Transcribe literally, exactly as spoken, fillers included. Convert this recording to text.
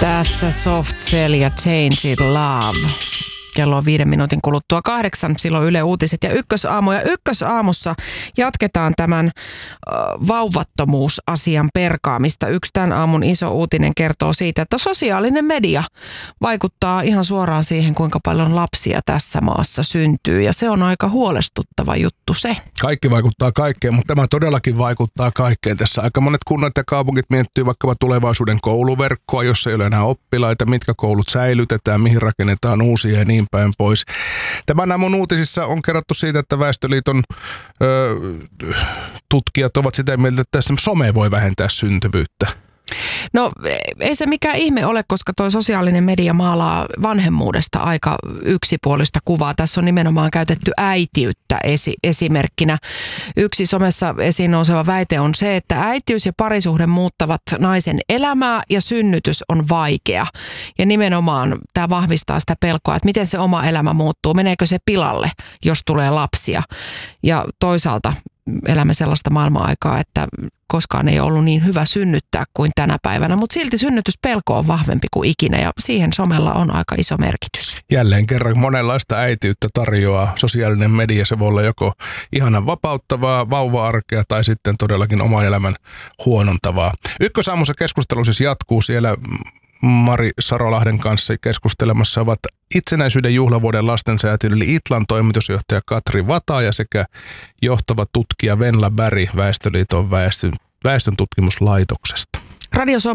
Tässä Soft Cell ja Change It Love. Kello on viiden minuutin kuluttua kahdeksan, silloin Yle Uutiset ja Ykkösaamu. Ja Ykkösaamussa jatketaan tämän äh, vauvattomuusasian perkaamista. Yksi tämän aamun iso uutinen kertoo siitä, että sosiaalinen media vaikuttaa ihan suoraan siihen, kuinka paljon lapsia tässä maassa syntyy. Ja se on aika huolestuttava juttu se. Kaikki vaikuttaa kaikkeen, mutta tämä todellakin vaikuttaa kaikkeen. Tässä aika monet kunnat ja kaupungit miettii vaikkapa tulevaisuuden kouluverkkoa, jossa ei ole enää oppilaita, mitkä koulut säilytetään, mihin rakennetaan uusia ja niin päin pois. Tämän aamun uutisissa on kerrottu siitä, että Väestöliiton ö, tutkijat ovat sitä mieltä, että some voi vähentää syntyvyyttä. No ei se mikään ihme ole, koska tuo sosiaalinen media maalaa vanhemmuudesta aika yksipuolista kuvaa. Tässä on nimenomaan käytetty äitiyttä esi- esimerkkinä. Yksi somessa esiin nouseva väite on se, että äitiys ja parisuhde muuttavat naisen elämää ja synnytys on vaikea. Ja nimenomaan tämä vahvistaa sitä pelkoa, että miten se oma elämä muuttuu, meneekö se pilalle, jos tulee lapsia. Ja toisaalta elämme sellaista maailman-aikaa, että koskaan ei ollut niin hyvä synnyttää kuin tänä päivänä, mutta silti synnytyspelko on vahvempi kuin ikinä ja siihen somella on aika iso merkitys. Jälleen kerran monenlaista äitiyttä tarjoaa sosiaalinen media. Se voi olla joko ihanan vapauttavaa vauva-arkea tai sitten todellakin oma elämän huonontavaa. Ykkösaamussa keskustelu siis jatkuu siellä. Mari Sarolahden kanssa keskustelemassa ovat itsenäisyyden juhlavuoden lastensäätiön eli Itlan toimitusjohtaja Katri Vataja sekä johtava tutkija Venla Berg Väestöliiton väestön, väestöntutkimuslaitoksesta. Radio